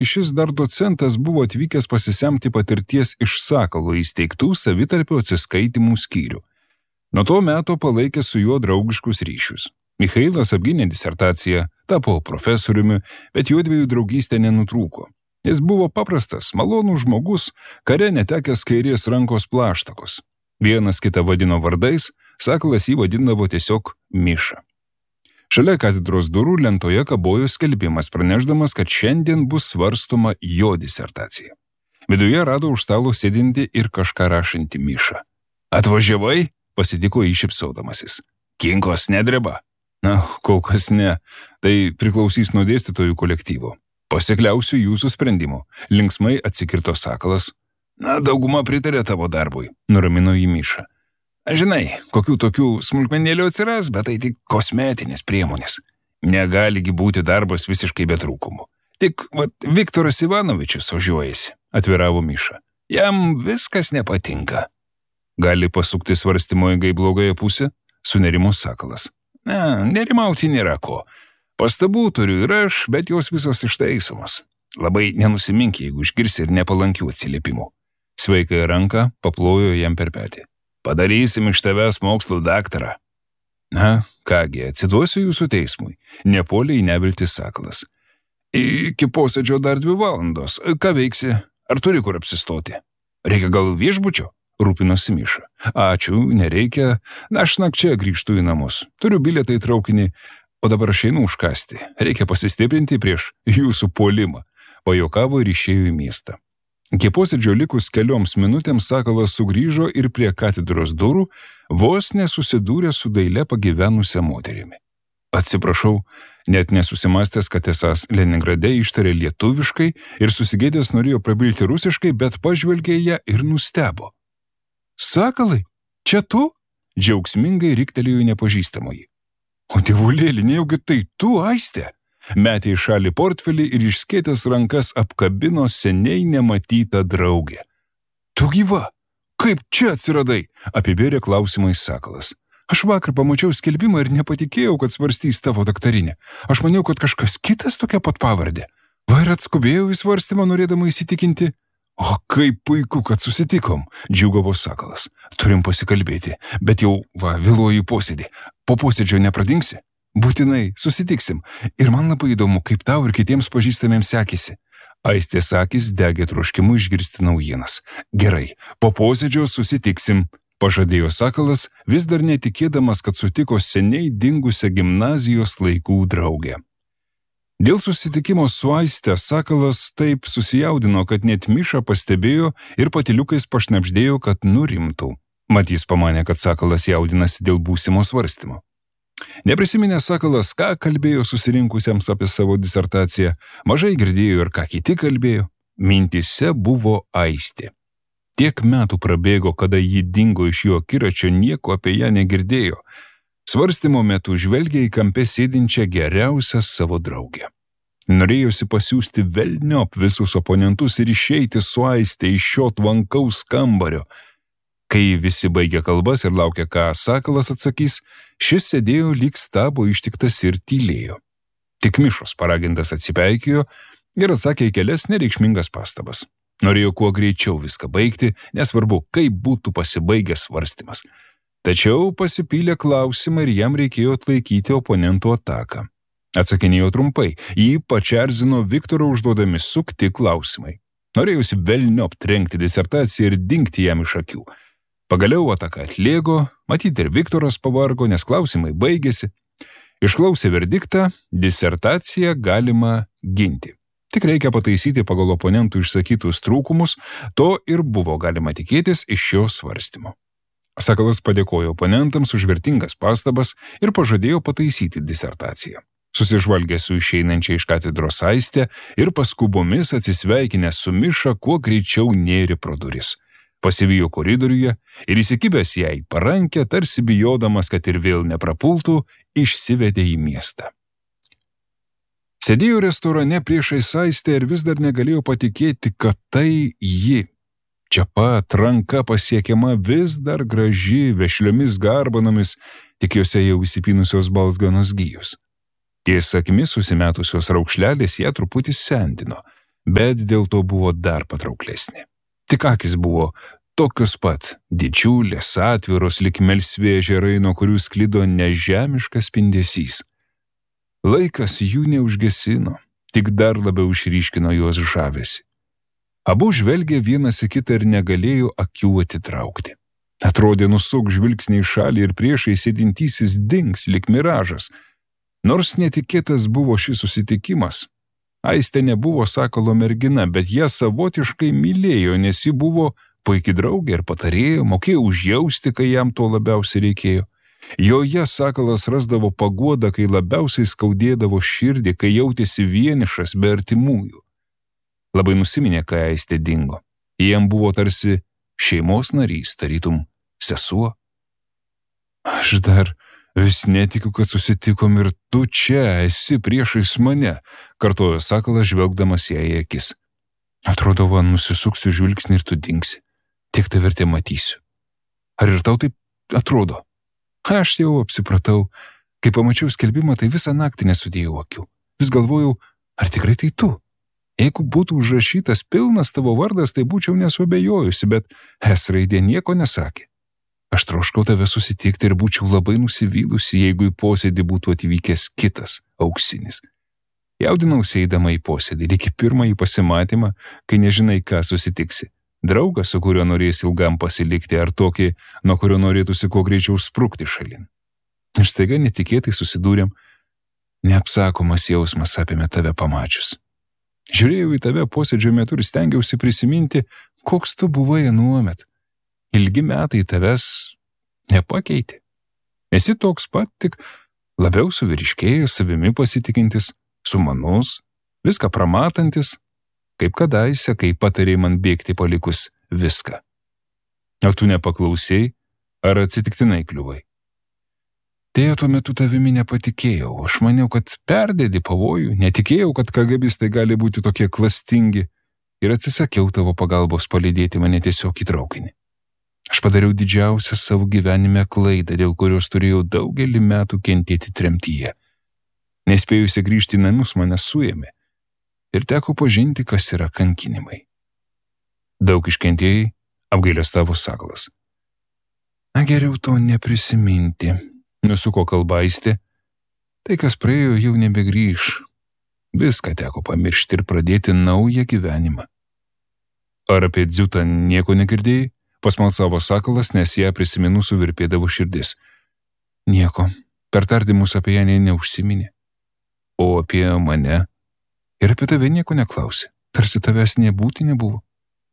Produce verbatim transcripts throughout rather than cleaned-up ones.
šis dar docentas buvo atvykęs pasisemti patirties iš Sakalo įsteigtų savitarpio atsiskaitimų skyrių. Nuo to meto palaikė su juo draugiškus ryšius. Michailas apgynė disertaciją, tapo profesoriumi, bet juodviejų draugystė nenutrūko. Jis buvo paprastas, malonus žmogus, kare netekęs kairės rankos plaštakos. Vienas kitą vadino vardais, Sakalas jį vadindavo tiesiog Miša. Šalia katedros durų lentoje kabojo skelbimas, pranešdamas, kad šiandien bus svarstoma jo disertacija. Viduje rado už stalo sėdinti ir kažką rašantį Mišą. Atvažiavai? Pasitiko jį šipsaudamasis. Kinkos nedreba? Na, kol kas ne. Tai priklausys nuo dėstytojų kolektyvo. Pasikliausiu jūsų sprendimu. Linksmai atsikirto Sakalas. Na, dauguma pritarė tavo darbui, nuramino jį Miša. Žinai, kokių tokių smulkmenėlių atsiras, bet tai tik kosmetinės priemonės. Negaligi būti darbas visiškai be trūkumų. Tik, vat, Viktoras Ivanovičius ožiuojasi, atviravo Miša. Jam viskas nepatinka. Gali pasukti svarstymo eigai blogąją pusę? Sunerimo Sakalas. Ne, nerimauti nėra ko. Pastabų turiu ir aš, bet jos visos ištaisomos. Labai nenusimink, jeigu išgirsi ir nepalankių atsiliepimų. Sveikąją ranką paplojo jam per petį. Padarysim iš tavęs mokslų daktarą. Na, kągi, atsiduosiu jūsų teismui. Nepuolė į neviltį Sakalas. Iki posėdžio dar dvi valandos. Ką veiksi? Ar turi kur apsistoti? Reikia gal viešbučio? Rūpinosi Miša. Ačiū, nereikia. Aš nakčia grįžtu į namus. Turiu bilietą į traukinį, o dabar aš einu užkasti. Reikia pasistiprinti prieš jūsų puolimą. Pajuokavo ir išėjo į miestą. Iki posėdžio likus kelioms minutėms Sakalas sugrįžo ir prie katedros durų vos nesusidūrė su daile pagyvenusią moterimi. Atsiprašau, net nesusimastęs, kad esąs Leningrade ištarė lietuviškai ir susigėdęs norėjo prabilti rusiškai, bet pažvelgė ją ir nustebo. Sakalai, čia tu? Džiaugsmingai riktelėjo nepažįstamoji. O dievulėlį, nejaugi tai tu, Aistė? Metė į šalį portfelį ir išskėtęs rankas apkabino seniai nematytą draugę. Tu gyva? Kaip čia atsiradai? Apibėrė klausimais Sakalas. Aš vakar pamačiau skelbimą ir nepatikėjau, kad svarstys tavo daktarinę. Aš maniau, kad kažkas kitas tokia pat pavardė. Va ir atskubėjau į svarstymą, norėdama įsitikinti. O kaip puiku, kad susitikom, džiūgavo Sakalas. Turim pasikalbėti, bet jau, va, vėluoju į posėdį. Po posėdžio nepradingsi? Būtinai, susitiksim. Ir man labai įdomu, kaip tau ir kitiems pažįstamiems sekėsi. Aistės akis degė troškimu išgirsti naujienas. Gerai, po posėdžio susitiksim, pažadėjo Sakalas, vis dar netikėdamas, kad sutiko seniai dingusią gimnazijos laikų draugę. Dėl susitikimo su Aiste Sakalas taip susijaudino, kad net Miša pastebėjo ir patyliukais pašnabždėjo, kad nurimtų. Mat jis pamanė, kad Sakalas jaudinasi dėl būsimo svarstymo. Neprisiminė Sakalas, ką kalbėjo susirinkusiems apie savo disertaciją, mažai girdėjo ir ką kiti kalbėjo. Mintise buvo Aistė. Tiek metų prabėgo, kada ji dingo iš jo akiračio, nieko apie ją negirdėjo. Svarstymo metu žvelgė į kampe sėdinčią geriausią savo draugę. Norėjosi pasiųsti velniop visus oponentus ir išeiti su Aistė iš šio tvankaus kambario. Kai visi baigė kalbas ir laukė, ką Sakalas atsakys, šis sėdėjo lyg stabo ištiktas ir tylėjo. Tik Mišos paragintas atsipeikėjo ir atsakė į kelias nereikšmingas pastabas. Norėjo kuo greičiau viską baigti, nesvarbu, kaip būtų pasibaigęs svarstymas. Tačiau pasipylė klausimą ir jam reikėjo atlaikyti oponentų ataką. Atsakinėjo trumpai, jį pačerzino Viktoro užduodami sukti klausimai. Norėjusi velniop trenkti disertaciją ir dingti jam iš akių. Pagaliau ataka atlėgo, matyti ir Viktoras pavargo, nes klausimai baigėsi. Išklausė verdiktą, disertaciją galima ginti. Tik reikia pataisyti pagal oponentų išsakytus trūkumus, to ir buvo galima tikėtis iš šio svarstymo. Sakalas padėkojo oponentams už vertingas pastabas ir pažadėjo pataisyti disertaciją. Susižvalgė su išeinančia iš katedros Aiste ir paskubomis atsisveikinę su Miša kuo greičiau nėrė pro duris. Pasivijo koridoriuje ir įsikibęs jai parankę, tarsi bijodamas, kad ir vėl neprapultų, išsivedė į miestą. Sėdėjo restorane priešais Aistę ir vis dar negalėjo patikėti, kad tai ji. Čia pat ranka pasiekiama, vis dar graži, vešliomis garbanomis, tik jose jau įsipinusios balzganos gijos. Ties akimis susimetusios raukšlelės ją truputį sendino. bet dėl to buvo dar patrauklesnė. Tik akis buvo tokios pat, didžiulės, atviros, lyg melsvi ežerai, nuo kurių sklido nežemiškas spindesys. Laikas jų neužgesino, tik dar labiau išryškino juos žavesį. Abu žvelgė vienas į kitą ir negalėjo akių atitraukti. Atrodė, nusuk žvilgsnį į šalį ir priešai sėdintysis dings lyg miražas. Nors netikėtas buvo šis susitikimas, Aistė nebuvo sakalo mergina, bet ją savotiškai mylėjo, nes ji buvo puikiai draugė ir patarėjo, mokėjo užjausti, kai jam to labiausiai reikėjo. Joje sakalas rasdavo paguodą, kai labiausiai skaudėdavo širdį, kai jautėsi vienišas be artimųjų. Labai nusiminė, kai Aistė dingo. Jiem buvo tarsi šeimos narys, tarytum sesuo. Aš dar vis netikiu, kad susitikom ir tu čia esi priešais mane, kartojo sakalas, žvelgdamas ją į akis. Atrodo, va, nusisuksiu žvilgsnį ir tu dingsi. Tik tai vertė matysiu. Ar ir tau taip atrodo? Aš jau apsipratau. Kai pamačiau skelbimą, tai visą naktį nesudėjau akių. Vis galvojau, ar tikrai tai tu? Jeigu būtų užrašytas pilnas tavo vardas, tai būčiau nesuabejojusi, bet S raidė nieko nesakė. Aš troškau tave susitikti ir būčiau labai nusivylusi, jeigu į posėdį būtų atvykęs kitas, auksinis. Jaudinausi eidama į posėdį, iki pirmąjį pasimatymą, kai nežinai, ką susitiksi. Draugą, su kuriuo norėsi ilgam pasilikti, ar tokį, nuo kurio norėtųsi kuo greičiau sprukti šalin. Ir staiga netikėtai susidūrėm, neapsakomas jausmas apėmė tave pamačius. Žiūrėjau į tave posėdžio metu ir stengiausi prisiminti, koks tu buvai anuomet. Ilgi metai tavęs nepakeitė. Esi toks pat, tik labiau suvyriškėjęs, savimi pasitikintis, sumanus, viską pramatantis, kaip kadaise, kai patarėjai man bėgti palikus viską. O tu nepaklausėjai, ar atsitiktinai kliuvai? Tėja, tuo metu tavimi nepatikėjau, aš maniau, kad perdėdi pavojų, netikėjau, kad kagabistai gali būti tokie klastingi ir atsisakiau tavo pagalbos palydėti mane tiesiog į traukinį. Aš padariau didžiausią savo gyvenime klaidą, dėl kurios turėjau daugelį metų kentėti tremtyje. Nespėjusi grįžti į namus mane suėmė ir teko pažinti, kas yra kankinimai. Daug iškentėjai, apgailestavo sakalas. Na, geriau to neprisiminti, nusuko kalba Aistė. Tai, kas praėjo, jau nebegrįš. Viską teko pamiršti ir pradėti naują gyvenimą. Ar apie Dziutą nieko negirdėjai? Pasmalsavo sakalas, nes ją prisiminus suvirpėdavo širdis. Nieko, per tardymus apie ją neužsiminė. O apie mane? Ir apie tave nieko neklausė, tarsi tavęs nebūti nebuvo.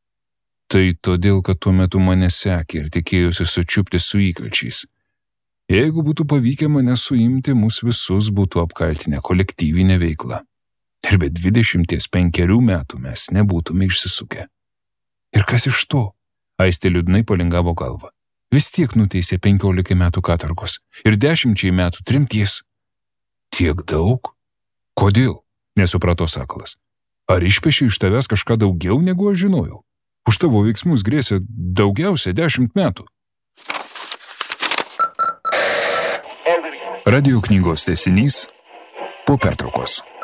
Tai todėl, kad tuo metu mane sekė ir tikėjusi sučiupti su įkalčiais. Jeigu būtų pavykę mane suimti, mus visus būtų apkaltinę kolektyvinę veiklą. Ir be dvidešimties penkerių metų mes nebūtume išsisukę. Ir kas iš to? Aistė liūdnai palingavo galvą. Vis tiek nuteisė penkiolikai metų katorgos ir dešimčiai metų tremties. Tiek daug? Kodėl? Nesuprato sakalas. Ar išpešiu iš tavęs kažką daugiau, negu aš žinojau? Už tavo veiksmus grėsė daugiausia dešimt metų. Radio knygos tęsinys po pertraukos.